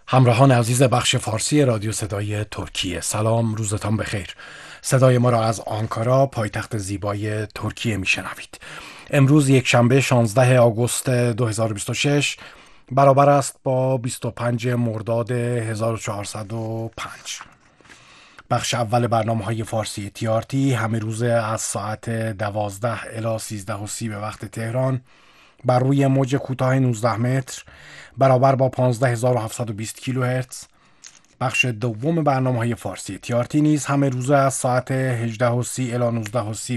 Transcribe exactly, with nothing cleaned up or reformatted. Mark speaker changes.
Speaker 1: همراهان عزیز بخش فارسی رادیو صدای ترکیه، سلام، روزتان بخیر. صدای ما را از آنکارا، پایتخت زیبای ترکیه میشنوید. امروز یک شنبه شانزده آگوست دو هزار و بیست و شش برابر است با بیست و پنجم مرداد هزار و چهارصد و پنج. بخش اول برنامه های فارسی تی آر تی همه روزه از ساعت دوازده الی سیزده و سی به وقت تهران بر روی موج کوتاه نوزده متر برابر با پانزده هزار و هفتصد و بیست کیلوهرتز. بخش دوم برنامه های فارسی تی آر تی نیز همه روزه از ساعت هجده و سی الی نوزده و سی